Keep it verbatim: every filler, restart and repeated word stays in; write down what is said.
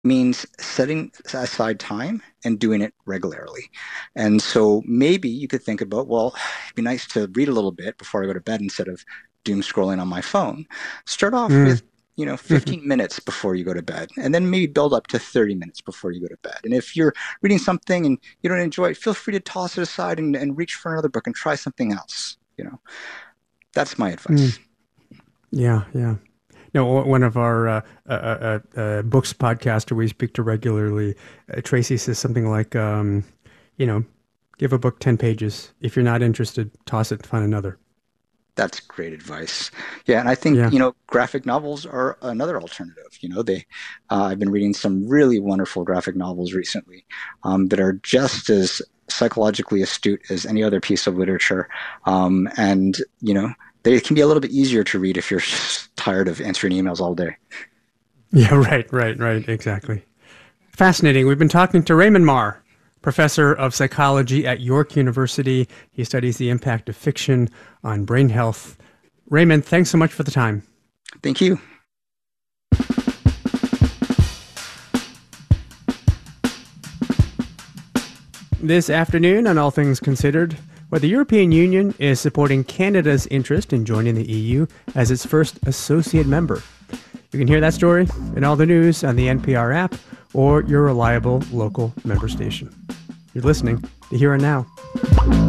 means setting aside time and doing it regularly. And so maybe you could think about, well, it'd be nice to read a little bit before I go to bed instead of doom scrolling on my phone. Start off Mm. with, you know, fifteen minutes before you go to bed, and then maybe build up to thirty minutes before you go to bed. And if you're reading something and you don't enjoy it, feel free to toss it aside and, and reach for another book and try something else. You know, that's my Mm. advice. Yeah, yeah. No, one of our uh, uh, uh, uh, books podcaster we speak to regularly, uh, Tracy says something like, um, you know, give a book ten pages. If you're not interested, toss it and find another. That's great advice. Yeah, and I think, Yeah. you know, graphic novels are another alternative. You know, they, uh, I've been reading some really wonderful graphic novels recently um, that are just as psychologically astute as any other piece of literature. Um, and, you know, they can be a little bit easier to read if you're just tired of answering emails all day. Yeah, right, right, right. Exactly. Fascinating. We've been talking to Raymond Mar, professor of psychology at York University. He studies the impact of fiction on brain health. Raymond, thanks so much for the time. Thank you. This afternoon on All Things Considered, where the European Union is supporting Canada's interest in joining the E U as its first associate member. You can hear that story and all the news on the N P R app or your reliable local member station. You're listening to Here and Now.